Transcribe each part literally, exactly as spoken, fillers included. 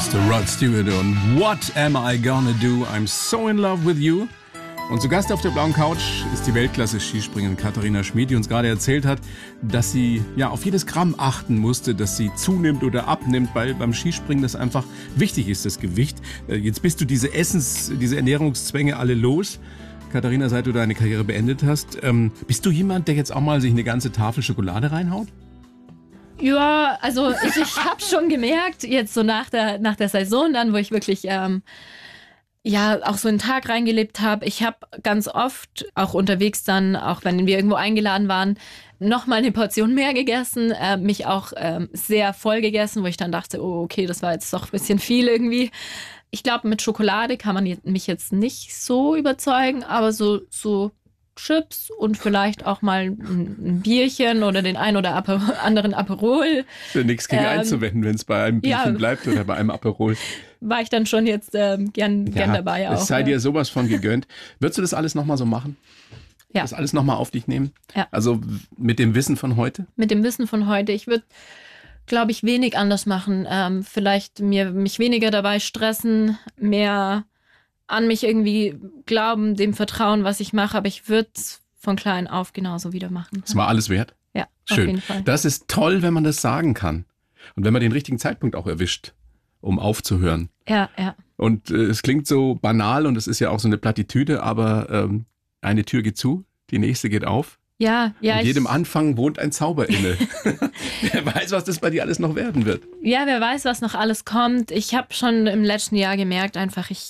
Mister Rod Stewart und What Am I Gonna Do? I'm So In Love With You. Und zu Gast auf der blauen Couch ist die Weltklasse-Skispringerin Katharina Schmid, die uns gerade erzählt hat, dass sie ja auf jedes Gramm achten musste, dass sie zunimmt oder abnimmt, weil beim Skispringen das einfach wichtig ist, das Gewicht. Jetzt bist du diese Essens-, diese Ernährungszwänge alle los. Katharina, seit du deine Karriere beendet hast, ähm, bist du jemand, der jetzt auch mal sich eine ganze Tafel Schokolade reinhaut? Ja, also ich, ich habe schon gemerkt, jetzt so nach der, nach der Saison dann, wo ich wirklich ähm, ja auch so einen Tag reingelebt habe, ich habe ganz oft auch unterwegs dann, auch wenn wir irgendwo eingeladen waren, noch mal eine Portion mehr gegessen, äh, mich auch ähm, sehr voll gegessen, wo ich dann dachte, oh okay, das war jetzt doch ein bisschen viel irgendwie. Ich glaube, mit Schokolade kann man mich jetzt nicht so überzeugen, aber so, so Chips und vielleicht auch mal ein Bierchen oder den ein oder Aper- anderen Aperol. Ist ja nichts gegen ähm, einzuwenden, wenn es bei einem Bierchen ja, bleibt oder bei einem Aperol. War ich dann schon jetzt ähm, gern, gern ja, dabei auch. Es sei ja. dir sowas von gegönnt. Würdest du das alles nochmal so machen? Ja. Das alles nochmal auf dich nehmen? Ja. Also mit dem Wissen von heute? Mit dem Wissen von heute. Ich würde, glaube ich, wenig anders machen. Ähm, vielleicht mir, mich weniger dabei stressen, mehr an mich irgendwie glauben, dem vertrauen, was ich mache. Aber ich würde es von klein auf genauso wieder machen. Das war alles wert? Ja, schön. Auf jeden Fall. Das ist toll, wenn man das sagen kann. Und wenn man den richtigen Zeitpunkt auch erwischt, um aufzuhören. Ja, ja. Und äh, es klingt so banal und es ist ja auch so eine Plattitüde, aber ähm, eine Tür geht zu, die nächste geht auf. Ja, ja. In jedem Anfang wohnt ein Zauber inne. Wer weiß, was das bei dir alles noch werden wird. Ja, wer weiß, was noch alles kommt. Ich habe schon im letzten Jahr gemerkt, einfach ich,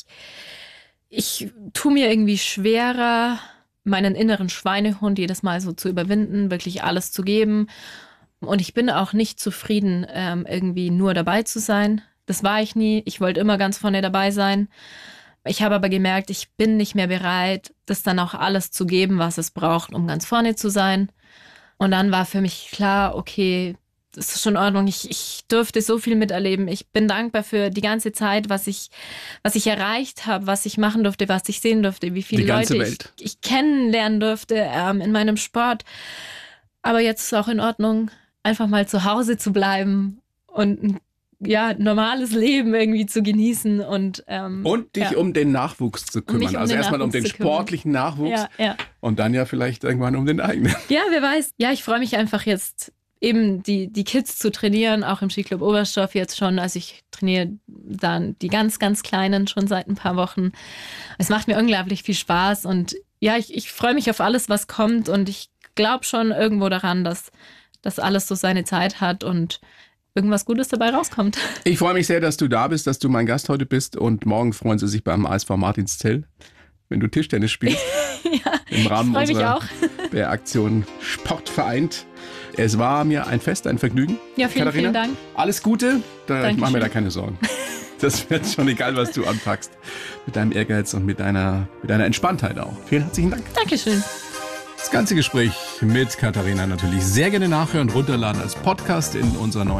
ich tue mir irgendwie schwerer, meinen inneren Schweinehund jedes Mal so zu überwinden, wirklich alles zu geben. Und ich bin auch nicht zufrieden, ähm, irgendwie nur dabei zu sein. Das war ich nie. Ich wollte immer ganz vorne dabei sein. Ich habe aber gemerkt, ich bin nicht mehr bereit, das dann auch alles zu geben, was es braucht, um ganz vorne zu sein. Und dann war für mich klar, okay, das ist schon in Ordnung. Ich, ich durfte so viel miterleben. Ich bin dankbar für die ganze Zeit, was ich, was ich erreicht habe, was ich machen durfte, was ich sehen durfte, wie viele die ganze Leute Welt. Ich, ich kennenlernen durfte ähm, in meinem Sport. Aber jetzt ist es auch in Ordnung, einfach mal zu Hause zu bleiben und ein ja, normales Leben irgendwie zu genießen. Und, ähm, und dich ja. um den Nachwuchs zu kümmern. Um also erstmal um den sportlichen Nachwuchs ja, ja. und dann ja vielleicht irgendwann um den eigenen. Ja, wer weiß. Ja, ich freue mich einfach jetzt eben die, die Kids zu trainieren, auch im Skiclub Oberstdorf jetzt schon. Also ich trainiere dann die ganz, ganz Kleinen schon seit ein paar Wochen. Es macht mir unglaublich viel Spaß und ja, ich, ich freue mich auf alles, was kommt und ich glaube schon irgendwo daran, dass das alles so seine Zeit hat und irgendwas Gutes dabei rauskommt. Ich freue mich sehr, dass du da bist, dass du mein Gast heute bist und morgen freuen sie sich beim A S V Martinszell, wenn du Tischtennis spielst. Ja, im Rahmen ich unserer auch. der Aktion Sport vereint. Es war mir ein Fest, ein Vergnügen. Ja, vielen, Katharina, vielen Dank. Alles Gute. Da, ich mache mir schön. da keine Sorgen. Das wird schon egal, was du anpackst. Mit deinem Ehrgeiz und mit deiner, mit deiner Entspanntheit auch. Vielen herzlichen Dank. Dankeschön. Das ganze Gespräch mit Katharina natürlich sehr gerne nachhören, runterladen als Podcast in unserer neuen